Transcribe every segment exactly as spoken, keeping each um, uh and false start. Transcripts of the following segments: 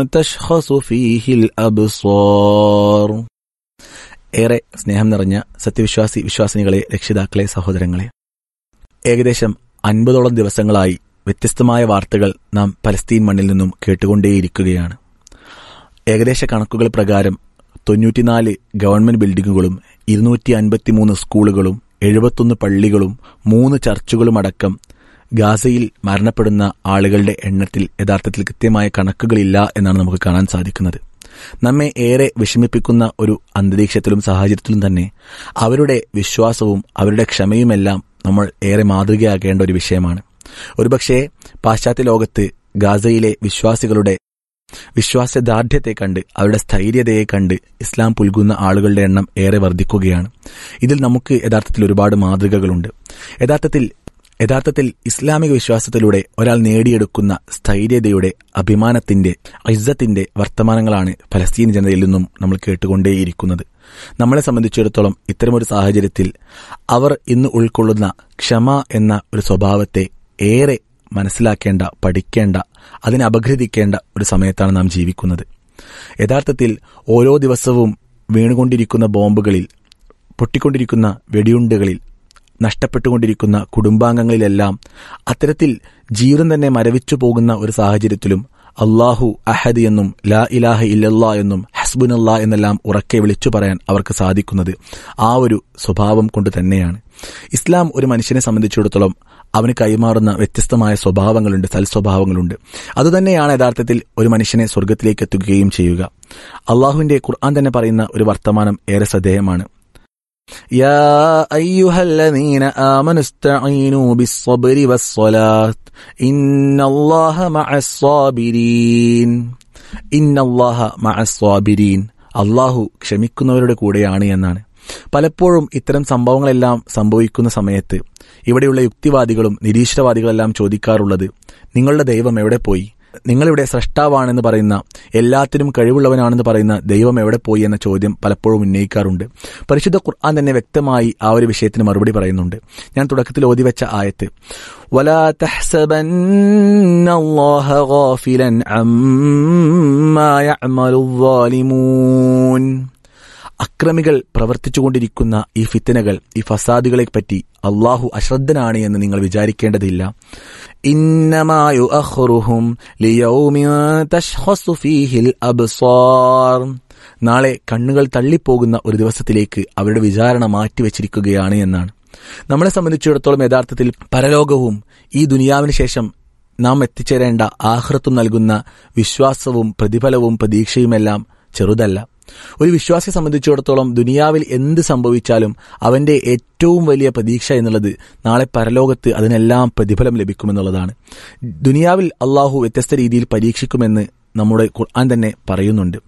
تشخص فيه الأبصار. ഏറെ സ്നേഹം നിറഞ്ഞ സത്യവിശ്വാസി വിശ്വാസിനികളെ, രക്ഷിതാക്കളെ, സഹോദരങ്ങളെ, ഏകദേശം അൻപതോളം ദിവസങ്ങളായി വ്യത്യസ്തമായ വാർത്തകൾ നാം പലസ്തീൻ മണ്ണിൽ നിന്നും കേട്ടുകൊണ്ടേയിരിക്കുകയാണ്. ഏകദേശ കണക്കുകൾ പ്രകാരം തൊണ്ണൂറ്റിനാല് ഗവൺമെന്റ് ബിൽഡിങ്ങുകളും ഇരുന്നൂറ്റി അൻപത്തിമൂന്ന് സ്കൂളുകളും എഴുപത്തൊന്ന് പള്ളികളും മൂന്ന് ചർച്ചുകളും അടക്കം ഗാസയിൽ മരണപ്പെടുന്ന ആളുകളുടെ എണ്ണത്തിൽ യഥാർത്ഥത്തിൽ കൃത്യമായ കണക്കുകളില്ല എന്നാണ് നമുക്ക് കാണാൻ സാധിക്കുന്നത്. നമ്മെ ഏറെ വിഷമിപ്പിക്കുന്ന ഒരു അന്തരീക്ഷത്തിലും സാഹചര്യത്തിലും തന്നെ അവരുടെ വിശ്വാസവും അവരുടെ ക്ഷമയുമെല്ലാം നമ്മൾ ഏറെ മാതൃകയാകേണ്ട ഒരു വിഷയമാണ്. ഒരുപക്ഷെ പാശ്ചാത്യ ലോകത്ത് ഗാസയിലെ വിശ്വാസികളുടെ വിശ്വാസദാർഢ്യത്തെ കണ്ട്, അവരുടെ സ്ഥൈര്യതയെ കണ്ട് ഇസ്ലാം പുൽകുന്ന ആളുകളുടെ എണ്ണം ഏറെ വർദ്ധിക്കുകയാണ്. ഇതിൽ നമുക്ക് യഥാർത്ഥത്തിൽ ഒരുപാട് മാതൃകകളുണ്ട്. യഥാർത്ഥത്തിൽ യഥാർത്ഥത്തിൽ ഇസ്ലാമിക വിശ്വാസത്തിലൂടെ ഒരാൾ നേടിയെടുക്കുന്ന സ്ഥൈര്യതയുടെ, അഭിമാനത്തിന്റെ, ഇസ്സത്തിന്റെ വർത്തമാനങ്ങളാണ് പലസ്തീൻ ജനതയിൽ നിന്നും നമ്മൾ കേട്ടുകൊണ്ടേയിരിക്കുന്നത്. നമ്മളെ സംബന്ധിച്ചിടത്തോളം ഇത്തരമൊരു സാഹചര്യത്തിൽ അവർ ഇന്ന് ഉൾക്കൊള്ളുന്ന ക്ഷമ എന്ന ഒരു സ്വഭാവത്തെ ഏറെ മനസ്സിലാക്കേണ്ട, പഠിക്കേണ്ട, അതിനെ അപഗ്രഥിക്കേണ്ട ഒരു സമയത്താണ് നാം ജീവിക്കുന്നത്. യഥാർത്ഥത്തിൽ ഓരോ ദിവസവും വീണുകൊണ്ടിരിക്കുന്ന ബോംബുകളിൽ, പൊട്ടിക്കൊണ്ടിരിക്കുന്ന വെടിയുണ്ടുകളിൽ, നഷ്ടപ്പെട്ടുകൊണ്ടിരിക്കുന്ന കുടുംബാംഗങ്ങളിലെല്ലാം അത്തരത്തിൽ ജീവിതം തന്നെ മരവിച്ചു പോകുന്ന ഒരു സാഹചര്യത്തിലും അല്ലാഹു അഹദ് എന്നും ലാ ഇലാഹ ഇല്ലല്ലാ എന്നും ഹസ്ബുനല്ലാ എന്നെല്ലാം ഉറക്കെ വിളിച്ചു പറയാൻ അവർക്ക് സാധിക്കുന്നത് ആ ഒരു സ്വഭാവം കൊണ്ട് തന്നെയാണ്. ഇസ്ലാം ഒരു മനുഷ്യനെ സംബന്ധിച്ചിടത്തോളം അവന് കൈമാറുന്ന വ്യത്യസ്തമായ സ്വഭാവങ്ങളുണ്ട്, സൽസ്വഭാവങ്ങളുണ്ട്. അതുതന്നെയാണ് യഥാർത്ഥത്തിൽ ഒരു മനുഷ്യനെ സ്വർഗത്തിലേക്ക് എത്തുകയും ചെയ്യുക. അള്ളാഹുവിന്റെ ഖുർആൻ തന്നെ പറയുന്ന ഒരു വർത്തമാനം ഏറെ ശ്രദ്ധേയമാണ്. യാ അയ്യുഹല്ലദീന ആമനു ഇസ്തഈനൂ ബിസ്സബ്രി വസ്സലാത്ത് ഇന്നല്ലാഹ മഅസ്സാബിരീൻ. ഇന്നല്ലാഹ മഅസ്സാബിരീൻ. അല്ലാഹു ക്ഷമിക്കുന്നവരുടെ കൂടെയാണ് എന്നാണ്. പലപ്പോഴും ഇത്തരം സംഭവങ്ങളെല്ലാം സംഭവിക്കുന്ന സമയത്ത് ഇവിടെയുള്ള യുക്തിവാദികളും നിരീശ്വരവാദികളെല്ലാം ചോദിക്കാറുള്ളത്, നിങ്ങളുടെ ദൈവം എവിടെ പോയി? നിങ്ങളിവിടെ സ്രഷ്ടാവാണെന്ന് പറയുന്ന, എല്ലാത്തിനും കഴിവുള്ളവനാണെന്ന് പറയുന്ന ദൈവം എവിടെ പോയി എന്ന ചോദ്യം പലപ്പോഴും ഉന്നയിക്കാറുണ്ട്. പരിശുദ്ധ ഖുർആൻ തന്നെ വ്യക്തമായി ആ ഒരു വിഷയത്തിന് മറുപടി പറയുന്നുണ്ട്. ഞാൻ തുടക്കത്തിൽ ഓതിവെച്ച ആയത്ത്, വലാ തഹ്സബന്നല്ലാഹ ഗാഫിലൻ അമ്മാ യഅമലുൽ ളാലിമൂൻ. അക്രമികൾ പ്രവർത്തിച്ചുകൊണ്ടിരിക്കുന്ന ഈ ഫിത്തനകൾ, ഈ ഫസാദുകളെ പറ്റി അള്ളാഹു അശ്രദ്ധനാണ് എന്ന് നിങ്ങൾ വിചാരിക്കേണ്ടതില്ല. ഇന്നമാ യുഅഖിറുഹും ലിയൗമിൻ തശ്ഖസു ഫീഹിൽ അബ്സാർ. നാളെ കണ്ണുകൾ തള്ളിപ്പോകുന്ന ഒരു ദിവസത്തിലേക്ക് അവരുടെ വിചാരണ മാറ്റിവെച്ചിരിക്കുകയാണ് എന്നാണ്. നമ്മളെ സംബന്ധിച്ചിടത്തോളം യഥാർത്ഥത്തിൽ പരലോകവും ഈ ദുനിയാവിന് ശേഷം നാം എത്തിച്ചേരേണ്ട ആഖിറത്തും നൽകുന്ന വിശ്വാസവും പ്രതിഫലവും പ്രതീക്ഷയുമെല്ലാം ചെറുതല്ല. ഒരു വിശ്വാസിയെ സംബന്ധിച്ചിടത്തോളം ദുനിയാവിൽ എന്ത് സംഭവിച്ചാലും അവന്റെ ഏറ്റവും വലിയ പ്രതീക്ഷ എന്നുള്ളത് നാളെ പരലോകത്ത് അതിനെല്ലാം പ്രതിഫലം ലഭിക്കുമെന്നുള്ളതാണ്. ദുനിയാവിൽ അള്ളാഹു വ്യത്യസ്ത രീതിയിൽ പരീക്ഷിക്കുമെന്ന് നമ്മുടെ ഖുർആൻ തന്നെ പറയുന്നുണ്ട്.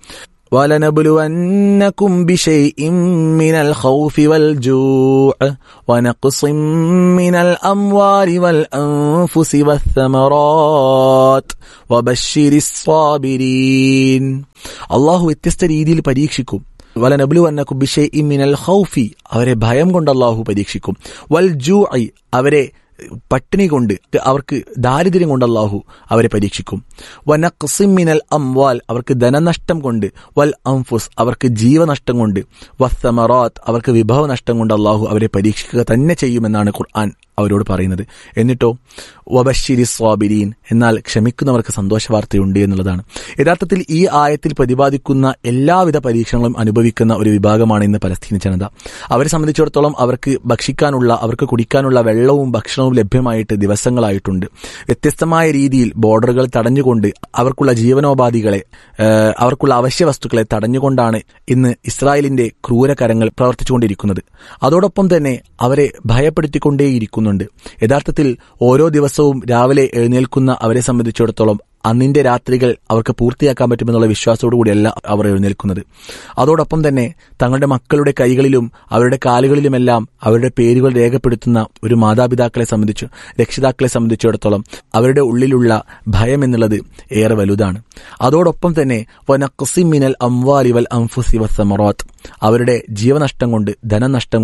وَلَنَبْلُوَنَّكُمْ بِشَيْءٍ مِّنَ الْخَوْفِ وَالْجُوعِ وَنَقْصٍ مِّنَ الْأَمْوَالِ وَالْأَنفُسِ وَالثَّمَرَاتِ وَبَشِّرِ الصَّابِرِينَ. അള്ളാഹു വ്യത്യസ്ത രീതിയിൽ പരീക്ഷിക്കും. വലനബ്ലുവന്നകും ബിശൈഇൻ മിനൽ ഖൗഫി, അവരെ ഭയം കൊണ്ട് അള്ളാഹു പരീക്ഷിക്കും. വൽ ജൂഇ, അവരെ പട്ടിണി കൊണ്ട്, അവർക്ക് ദാരിദ്ര്യം കൊണ്ട് അല്ലാഹു അവരെ പരീക്ഷിക്കും. വനഖ്സിൻ മിനൽ അംവാൽ, അവർക്ക് ധനനഷ്ടം കൊണ്ട്. വൽ അൻഫുസ്, അവർക്ക് ജീവനഷ്ടം കൊണ്ട്. വസ്സമറാത്ത്, അവർക്ക് വിഭവ നഷ്ടം കൊണ്ട് അല്ലാഹു അവരെ പരീക്ഷിക്കുക തന്നെ ചെയ്യുമെന്നാണ് ഖുർആൻ അവരോട് പറയുന്നത്. എന്നിട്ടോ വബശ്ശിരി സ്വാബിരീൻ, എന്നാൽ ക്ഷമിക്കുന്നവർക്ക് സന്തോഷവാർത്തയുണ്ട് എന്നുള്ളതാണ്. യഥാർത്ഥത്തിൽ ഈ ആയത്തിൽ പ്രതിപാദിക്കുന്ന എല്ലാവിധ പരീക്ഷണങ്ങളും അനുഭവിക്കുന്ന ഒരു വിഭാഗമാണ് ഇന്ന് പലസ്തീൻ ജനത. അവരെ സംബന്ധിച്ചിടത്തോളം അവർക്ക് ഭക്ഷിക്കാനുള്ള, അവർക്ക് കുടിക്കാനുള്ള വെള്ളവും ഭക്ഷണവും ലഭ്യമായിട്ട് ദിവസങ്ങളായിട്ടുണ്ട്. വ്യത്യസ്തമായ രീതിയിൽ ബോർഡറുകൾ തടഞ്ഞുകൊണ്ട് അവർക്കുള്ള ജീവനോപാധികളെ, അവർക്കുള്ള അവശ്യ വസ്തുക്കളെ തടഞ്ഞുകൊണ്ടാണ് ഇന്ന് ഇസ്രായേലിന്റെ ക്രൂരകരങ്ങൾ പ്രവർത്തിച്ചുകൊണ്ടിരിക്കുന്നത്. അതോടൊപ്പം തന്നെ അവരെ ഭയപ്പെടുത്തിക്കൊണ്ടേയിരിക്കുന്നുണ്ട്. യഥാർത്ഥത്തിൽ ഓരോ ദിവസവും രാവിലെ എഴുന്നേൽക്കുന്ന അവരെ സംബന്ധിച്ചിടത്തോളം അന്നിന്റെ രാത്രികൾ അവർക്ക് പൂർത്തിയാക്കാൻ പറ്റുമെന്നുള്ള വിശ്വാസത്തോടുകൂടിയല്ല അവർ എഴുന്നേൽക്കുന്നത്. അതോടൊപ്പം തന്നെ തങ്ങളുടെ മക്കളുടെ കൈകളിലും അവരുടെ കാലുകളിലുമെല്ലാം അവരുടെ പേരുകൾ രേഖപ്പെടുത്തുന്ന ഒരു മാതാപിതാക്കളെ സംബന്ധിച്ച്, രക്ഷിതാക്കളെ സംബന്ധിച്ചിടത്തോളം അവരുടെ ഉള്ളിലുള്ള ഭയം എന്നുള്ളത് ഏറെ വലുതാണ്. അതോടൊപ്പം തന്നെ വനഖ്സിൻ മിനൽ അംവാലി വൽ അൻഫുസി വസ്സമറാത്ത്, അവരുടെ ജീവനഷ്ടം കൊണ്ട്, ധനനഷ്ടം കൊണ്ട്,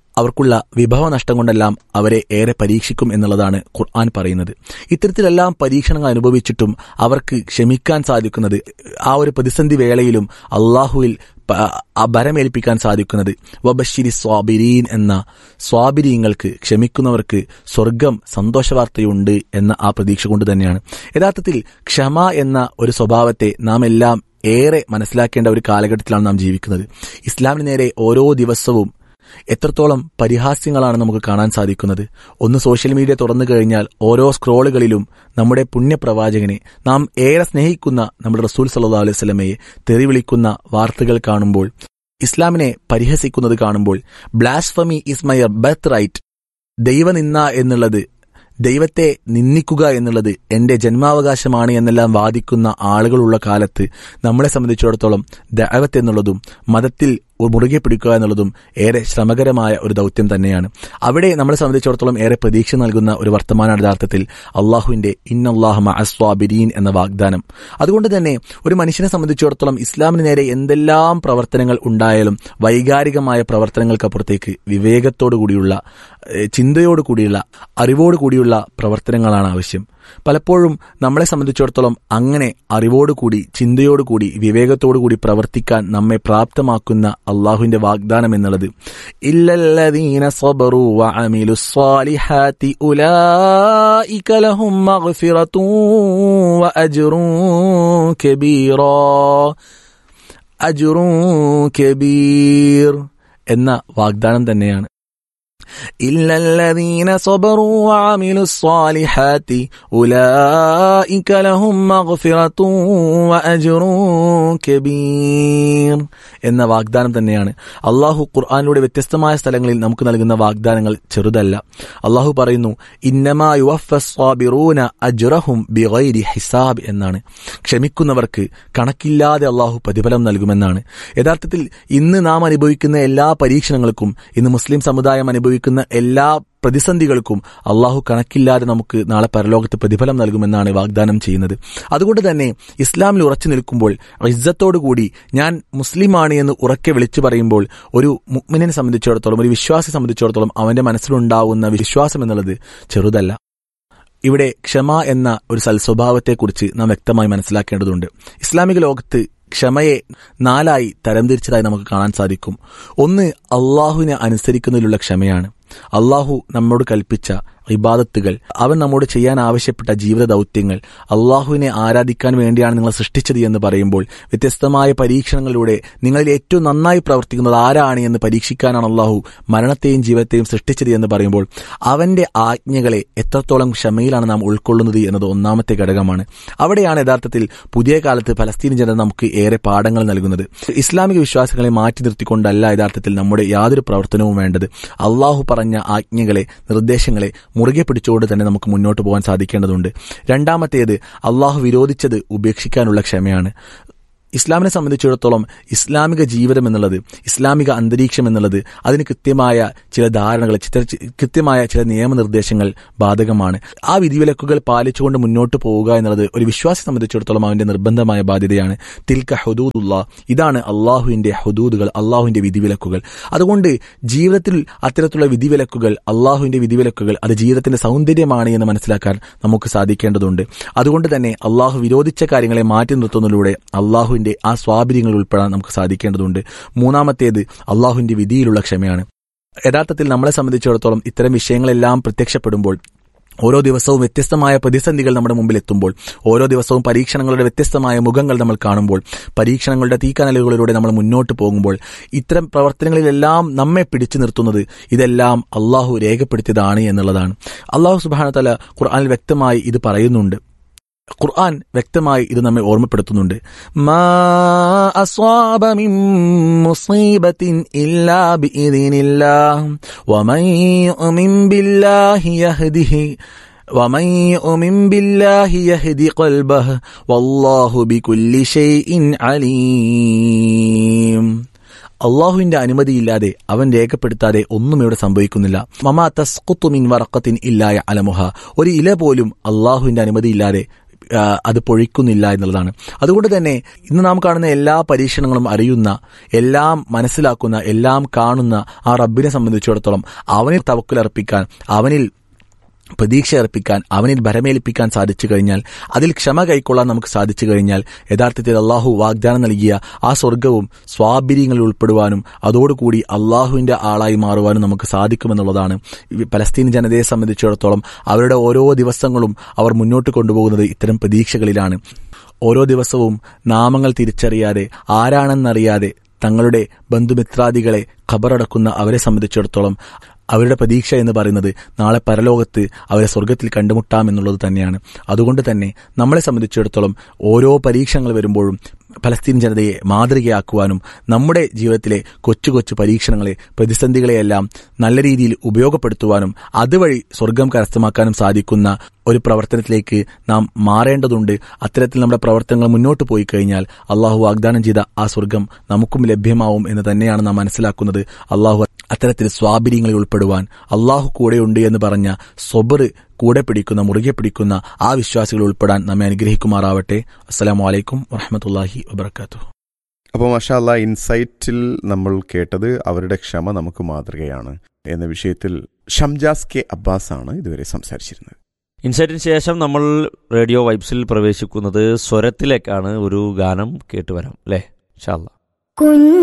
അവർക്കുള്ള വിഭവ നഷ്ടം കൊണ്ടെല്ലാം അവരെ ഏറെ പരീക്ഷിക്കും എന്നുള്ളതാണ് ഖുർആൻ പറയുന്നത്. ഇത്തരത്തിലെല്ലാം പരീക്ഷണങ്ങൾ അനുഭവിച്ചിട്ടും അവർക്ക് ക്ഷമിക്കാൻ സാധിക്കുന്നത്, ആ ഒരു പ്രതിസന്ധി വേളയിലും അള്ളാഹുവിൽ ഭരമേൽപ്പിക്കാൻ സാധിക്കുന്നത് വബശ്ശിരി സ്വാബിരീൻ എന്ന സ്വാബിരീങ്ങൾക്ക്, ക്ഷമിക്കുന്നവർക്ക് സ്വർഗം സന്തോഷവാർത്തയുണ്ട് എന്ന ആ പ്രതീക്ഷ കൊണ്ട് തന്നെയാണ്. യഥാർത്ഥത്തിൽ ക്ഷമ എന്ന ഒരു സ്വഭാവത്തെ നാം എല്ലാം ഏറെ മനസ്സിലാക്കേണ്ട ഒരു കാലഘട്ടത്തിലാണ് നാം ജീവിക്കുന്നത്. ഇസ്ലാമിന് നേരെ ഓരോ ദിവസവും എത്രത്തോളം പരിഹാസ്യങ്ങളാണ് നമുക്ക് കാണാൻ സാധിക്കുന്നത്. ഒന്ന് സോഷ്യൽ മീഡിയ തുറന്നു കഴിഞ്ഞാൽ ഓരോ സ്ക്രോളുകളിലും നമ്മുടെ പുണ്യപ്രവാചകനെ, നാം ഏറെ സ്നേഹിക്കുന്ന നമ്മുടെ റസൂൽ സല്ലല്ലാഹു അലൈഹി വസല്ലമയെ തെറി വിളിക്കുന്ന വാർത്തകൾ കാണുമ്പോൾ, ഇസ്ലാമിനെ പരിഹസിക്കുന്നത് കാണുമ്പോൾ, blasphemy is my birth right, ദൈവനിന്ദ എന്നുള്ളത്, ദൈവത്തെ നിന്ദിക്കുക എന്നുള്ളത് എന്റെ ജന്മാവകാശമാണ് എന്നെല്ലാം വാദിക്കുന്ന ആളുകളുള്ള കാലത്ത് നമ്മളെ സംബന്ധിച്ചിടത്തോളം ദഅവത്ത് എന്നുള്ളതും മതത്തിൽ മുറുകെ പിടിക്കുക എന്നുള്ളതും ഏറെ ശ്രമകരമായ ഒരു ദൗത്യം തന്നെയാണ്. അവിടെ നമ്മളെ സംബന്ധിച്ചിടത്തോളം ഏറെ പ്രതീക്ഷ നൽകുന്ന ഒരു വർത്തമാനമാണ് യഥാർത്ഥത്തിൽ അള്ളാഹുവിന്റെ ഇന്നല്ലാഹ മഅസ് സ്വാബിരീൻ എന്ന വാഗ്ദാനം. അതുകൊണ്ട് തന്നെ ഒരു മനുഷ്യനെ സംബന്ധിച്ചിടത്തോളം ഇസ്ലാമിന് നേരെ എന്തെല്ലാം പ്രവർത്തനങ്ങൾ ഉണ്ടായാലും വൈകാരികമായ പ്രവർത്തനങ്ങൾക്കപ്പുറത്തേക്ക് വിവേകത്തോടുകൂടിയുള്ള, ചിന്തയോടുകൂടിയുള്ള, അറിവോടുകൂടിയുള്ള പ്രവർത്തനങ്ങളാണ് ആവശ്യം. പലപ്പോഴും നമ്മളെ സംബന്ധിച്ചിടത്തോളം അങ്ങനെ അറിവോടുകൂടി, ചിന്തയോടുകൂടി, വിവേകത്തോടുകൂടി പ്രവർത്തിക്കാൻ നമ്മെ പ്രാപ്തമാക്കുന്ന അള്ളാഹുവിന്റെ വാഗ്ദാനം എന്നുള്ളത് ഇല്ലല്ലദീന സബറു വഅമിലുസ് സ്വാലിഹാതി ഉലൈക ലഹും മഗ്ഫിറതുൻ വഅജ്റുൻ കബീറാ അജ്റുൻ കബീർ എന്ന വാഗ്ദാനം തന്നെയാണ്. ഇല്ലല്ലദീന സബറു വഅമിലുസ് സ്വാലിഹാതി ഉലൈക ലഹും മഗ്ഫിറതുൻ വഅജ്റുൻ കബീർ എന്ന വാഗ്ദാനം തന്നെയാണ്. അള്ളാഹു ഖുർആനിലൂടെ വ്യത്യസ്തമായ സ്ഥലങ്ങളിൽ നമുക്ക് നൽകുന്ന വാഗ്ദാനങ്ങൾ ചെറുതല്ല. അള്ളാഹു പറയുന്നു ഇന്നമാ യുവഫ്ഫസ് സ്വാബിറൂന അജ്റഹും ബിഗൈരി ഹിസാബ് എന്നാണ്. ക്ഷമിക്കുന്നവർക്ക് കണക്കില്ലാതെ അള്ളാഹു പ്രതിഫലം നൽകുമെന്നാണ്. യഥാർത്ഥത്തിൽ ഇന്ന് നാം അനുഭവിക്കുന്ന എല്ലാ പരീക്ഷണങ്ങൾക്കും, ഇന്ന് മുസ്ലിം സമുദായം അനുഭവിക്കുന്ന എല്ലാ പ്രതിസന്ധികൾക്കും അള്ളാഹു കണക്കില്ലാതെ നമുക്ക് നാളെ പരലോകത്ത് പ്രതിഫലം നൽകുമെന്നാണ് വാഗ്ദാനം ചെയ്യുന്നത്. അതുകൊണ്ട് തന്നെ ഇസ്ലാമിൽ ഉറച്ചു നിൽക്കുമ്പോൾ, ഇസ്സത്തോടുകൂടി ഞാൻ മുസ്ലിമാണ് എന്ന് ഉറക്കെ വിളിച്ചു പറയുമ്പോൾ, ഒരു മുഅ്മിനെ സംബന്ധിച്ചിടത്തോളം, ഒരു വിശ്വാസിയെ സംബന്ധിച്ചിടത്തോളം അവന്റെ മനസ്സിലുണ്ടാവുന്ന വിശ്വാസം എന്നുള്ളത് ചെറുതല്ല. ഇവിടെ ക്ഷമ എന്ന ഒരു സൽസ്വഭാവത്തെക്കുറിച്ച് നാം വ്യക്തമായി മനസ്സിലാക്കേണ്ടതുണ്ട്. ഇസ്ലാമിക ലോകത്ത് ക്ഷമയെ നാലായി തരംതിരിച്ചതായി നമുക്ക് കാണാൻ സാധിക്കും. ഒന്ന് അള്ളാഹുവിനെ അനുസരിക്കുന്നതിലുള്ള ക്ഷമയാണ്. അള്ളാഹു നമ്മോട് കൽപ്പിച്ച ഇബാദത്തുകൾ, അവൻ നമ്മോട് ചെയ്യാൻ ആവശ്യപ്പെട്ട ജീവിത ദൗത്യങ്ങൾ, അള്ളാഹുവിനെ ആരാധിക്കാൻ വേണ്ടിയാണ് നിങ്ങളെ സൃഷ്ടിച്ചത് എന്ന് പറയുമ്പോൾ, വ്യത്യസ്തമായ പരീക്ഷണങ്ങളിലൂടെ നിങ്ങളിൽ ഏറ്റവും നന്നായി പ്രവർത്തിക്കുന്നത് ആരാണ് എന്ന് പരീക്ഷിക്കാനാണ് അള്ളാഹു മരണത്തെയും ജീവിതത്തെയും സൃഷ്ടിച്ചത് എന്ന് പറയുമ്പോൾ, അവന്റെ ആജ്ഞകളെ എത്രത്തോളം ക്ഷമയിലാണ് നാം ഉൾക്കൊള്ളുന്നത് എന്നത് ഒന്നാമത്തെ ഘടകമാണ്. അവിടെയാണ് യഥാർത്ഥത്തിൽ പുതിയ കാലത്ത് പലസ്തീൻ ജനത നമുക്ക് ഏറെ പാഠങ്ങൾ നൽകുന്നത്. ഇസ്ലാമിക വിശ്വാസങ്ങളെ മാറ്റി നിർത്തിക്കൊണ്ടല്ല യഥാർത്ഥത്തിൽ നമ്മുടെ യാതൊരു പ്രവർത്തനവും വേണ്ടത്. അള്ളാഹു പറഞ്ഞ ആജ്ഞകളെ, നിർദ്ദേശങ്ങളെ മുറുകെ പിടിച്ചുകൊണ്ട് തന്നെ നമുക്ക് മുന്നോട്ട് പോകാൻ സാധിക്കേണ്ടതുണ്ട്. രണ്ടാമത്തേത് അള്ളാഹു വിരോധിച്ചത് ഉപേക്ഷിക്കാനുള്ള ക്ഷമയാണ്. ഇസ്ലാമിനെ സംബന്ധിച്ചിടത്തോളം ഇസ്ലാമിക ജീവിതം എന്നുള്ളത്, ഇസ്ലാമിക അന്തരീക്ഷം എന്നുള്ളത്, അതിന് കൃത്യമായ ചില ധാരണകൾ, കൃത്യമായ ചില നിയമനിർദ്ദേശങ്ങൾ ബാധകമാണ്. ആ വിധിവിലക്കുകൾ പാലിച്ചുകൊണ്ട് മുന്നോട്ട് പോവുക എന്നുള്ളത് ഒരു വിശ്വാസിയെ സംബന്ധിച്ചിടത്തോളം അവന്റെ നിർബന്ധമായ ബാധ്യതയാണ്. തിൽക ഹുദൂദുല്ലാഹ്, ഇതാണ് അള്ളാഹുവിന്റെ ഹുദൂദുകൾ, അള്ളാഹുവിന്റെ വിധിവിലക്കുകൾ. അതുകൊണ്ട് ജീവിതത്തിൽ അത്തരത്തിലുള്ള വിധിവിലക്കുകൾ, അള്ളാഹുവിന്റെ വിധിവിലക്കുകൾ, അത് ജീവിതത്തിന്റെ സൗന്ദര്യമാണ് എന്ന് മനസ്സിലാക്കാൻ നമുക്ക് സാധിക്കേണ്ടതുണ്ട്. അതുകൊണ്ട് തന്നെ അള്ളാഹു വിരോധിച്ച കാര്യങ്ങളെ മാറ്റി നിർത്തുന്നതിലൂടെ അള്ളാഹു ആ സ്വാബിര്യങ്ങൾ ഉൾപ്പെടാൻ നമുക്ക് സാധിക്കേണ്ടതുണ്ട്. മൂന്നാമത്തേത് അള്ളാഹുവിന്റെ വിധിയിലുള്ള ക്ഷമയാണ്. യഥാർത്ഥത്തിൽ നമ്മളെ സംബന്ധിച്ചിടത്തോളം ഇത്തരം വിഷയങ്ങളെല്ലാം പ്രത്യക്ഷപ്പെടുമ്പോൾ, ഓരോ ദിവസവും വ്യത്യസ്തമായ പ്രതിസന്ധികൾ നമ്മുടെ മുമ്പിൽ എത്തുമ്പോൾ, ഓരോ ദിവസവും പരീക്ഷണങ്ങളുടെ വ്യത്യസ്തമായ മുഖങ്ങൾ നമ്മൾ കാണുമ്പോൾ, പരീക്ഷണങ്ങളുടെ തീക്കനലുകളിലൂടെ നമ്മൾ മുന്നോട്ട് പോകുമ്പോൾ, ഇത്തരം പ്രവർത്തനങ്ങളിലെല്ലാം നമ്മെ പിടിച്ചു നിർത്തുന്നത് ഇതെല്ലാം അള്ളാഹു രേഖപ്പെടുത്തിയതാണ് എന്നുള്ളതാണ്. അള്ളാഹു സുബ്ഹാനഹു വ തആല ഖുർആനിൽ വ്യക്തമായി ഇത് പറയുന്നുണ്ട്. ഖുർആൻ വ്യക്തമായി ഇത് നമ്മെ ഓർമ്മപ്പെടുത്തുന്നുണ്ട്. മാ അസ്വാബ മിൻ മുസീബത്തിൻ ഇല്ലാ ബിഇദ്നില്ലാഹ് വമൻ യുഅ്മിൻ ബില്ലാഹി യഹ്ദിഹി വമൻ യുഅ്മിൻ ബില്ലാഹി യഹ്ദി ഖൽബഹു വല്ലാഹു ബികുല്ലി ഷൈഇൻ അലീം. അള്ളാഹുവിന്റെ അനുമതിയില്ലാതെ, അവൻ രേഖപ്പെടുത്താതെ ഒന്നും ഇവിടെ സംഭവിക്കുന്നില്ല. മമാ തസ്ഖുതു മിൻ വറഖത്തിൻ ഇല്ലാ യഅലമുഹാ, ഒരു ഇല പോലും അള്ളാഹുവിന്റെ അനുമതിയില്ലാതെ അത് പൊഴിക്കുന്നില്ല എന്നുള്ളതാണ്. അതുകൊണ്ട് തന്നെ ഇന്ന് നാം കാണുന്ന എല്ലാ പരീക്ഷണങ്ങളും അറിയുന്ന, എല്ലാം മനസ്സിലാക്കുന്ന, എല്ലാം കാണുന്ന ആ റബ്ബിനെ സംബന്ധിച്ചിടത്തോളം അവനിൽ തവക്കുലർപ്പിക്കാൻ, അവനിൽ പ്രതീക്ഷ അർപ്പിക്കാൻ, അവനിൽ ഭരമേൽപ്പിക്കാൻ സാധിച്ചു കഴിഞ്ഞാൽ, അതിൽ ക്ഷമ കൈക്കൊള്ളാൻ നമുക്ക് സാധിച്ചു കഴിഞ്ഞാൽ, യഥാർത്ഥത്തിൽ അള്ളാഹു വാഗ്ദാനം നൽകിയ ആ സ്വർഗവും സ്വാബിര്യങ്ങളിൽ ഉൾപ്പെടുവാനും അതോടുകൂടി അള്ളാഹുവിന്റെ ആളായി മാറുവാനും നമുക്ക് സാധിക്കുമെന്നുള്ളതാണ്. പലസ്തീൻ ജനതയെ സംബന്ധിച്ചിടത്തോളം അവരുടെ ഓരോ ദിവസങ്ങളും അവർ മുന്നോട്ട് കൊണ്ടുപോകുന്നത് ഇത്തരം പ്രതീക്ഷകളിലാണ്. ഓരോ ദിവസവും നാമങ്ങൾ തിരിച്ചറിയാതെ, ആരാണെന്നറിയാതെ തങ്ങളുടെ ബന്ധുമിത്രാദികളെ ഖബറടക്കുന്ന അവരെ സംബന്ധിച്ചിടത്തോളം അവരുടെ പ്രതീക്ഷ എന്ന് പറയുന്നത് നാളെ പരലോകത്ത് അവരെ സ്വർഗത്തിൽ കണ്ടുമുട്ടാമെന്നുള്ളത് തന്നെയാണ്. അതുകൊണ്ട് തന്നെ നമ്മളെ സംബന്ധിച്ചിടത്തോളം ഓരോ പരീക്ഷണങ്ങൾ വരുമ്പോഴും പലസ്തീൻ ജനതയെ മാതൃകയാക്കുവാനും നമ്മുടെ ജീവിതത്തിലെ കൊച്ചു കൊച്ചു പരീക്ഷണങ്ങളെ, പ്രതിസന്ധികളെയെല്ലാം നല്ല രീതിയിൽ ഉപയോഗപ്പെടുത്തുവാനും അതുവഴി സ്വർഗം കരസ്ഥമാക്കാനും സാധിക്കുന്ന ഒരു പ്രവർത്തനത്തിലേക്ക് നാം മാറേണ്ടതുണ്ട്. അത്തരത്തിൽ നമ്മുടെ പ്രവർത്തനങ്ങൾ മുന്നോട്ട് പോയി കഴിഞ്ഞാൽ അള്ളാഹു വാഗ്ദാനം ചെയ്ത ആ സ്വർഗം നമുക്കും ലഭ്യമാവും എന്ന് തന്നെയാണ് നാം മനസ്സിലാക്കുന്നത്. അള്ളാഹു അത്തരത്തിൽ സ്വാബിര്യങ്ങളിൽ ഉൾപ്പെടുവാൻ, അള്ളാഹു കൂടെയുണ്ട് എന്ന് പറഞ്ഞ സ്വബർ കൂടെ പിടിക്കുന്ന, മുറുകെ പിടിക്കുന്ന ആ വിശ്വാസികൾ ഉൾപ്പെടാൻ നമ്മെ അനുഗ്രഹിക്കുമാറാവട്ടെ. അസ്സലാമു അലൈക്കും വറഹ്മത്തുള്ളാഹി വബറകാതുഹു. അപ്പോൾ മാഷാ അല്ലാഹ്, ഇൻസൈറ്റിൽ നമ്മൾ കേട്ടത് അവരുടെ ക്ഷമ നമുക്ക് മാതൃകയാണ് എന്ന വിഷയത്തിൽ ഷംജാസ് കെ അബ്ബാസ് ആണ് ഇതുവരെ സംസാരിച്ചിരുന്നത്. ഇൻസൈറ്റിന് ശേഷം നമ്മൾ റേഡിയോ വൈബ്സിൽ പ്രവേശിക്കുന്നത് സ്വരത്തിലേക്കാണ്. ഒരു ഗാനം കേട്ടുവരാം അല്ലേ? ഇൻഷാ അല്ലാഹ്.